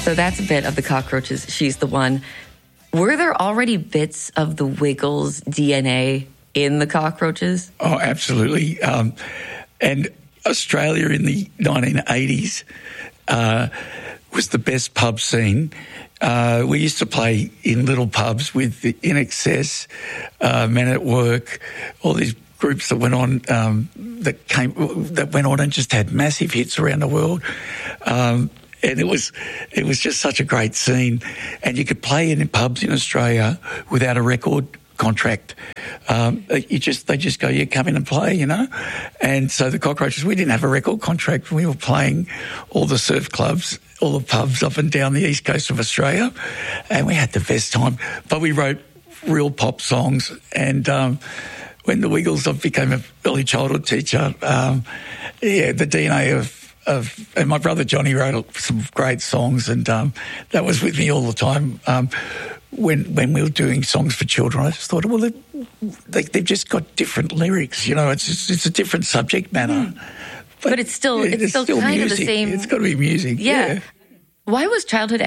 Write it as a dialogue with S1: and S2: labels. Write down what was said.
S1: So that's a bit of the Cockroaches, She's the One. Were there already bits of the Wiggles DNA in the Cockroaches?
S2: Oh, absolutely. And Australia in the 1980s was the best pub scene. We used to play in little pubs with In Excess, Men at Work, all these groups that went on that went on and just had massive hits around the world. And it was just such a great scene. And you could play in pubs in Australia without a record contract. They just go, yeah, come in and play, you know. And so the Cockroaches, we didn't have a record contract. We were playing all the surf clubs, all the pubs up and down the east coast of Australia, and we had the best time. But we wrote real pop songs. And when the Wiggles, I became an early childhood teacher, the DNA of and my brother Johnny wrote some great songs, and that was with me all the time. When we were doing songs for children, I just thought, well, they've just got different lyrics, you know. It's a different subject matter,
S1: but it's still kind
S2: music.
S1: of the same.
S2: It's got to be music.
S1: Yeah. Why was childhood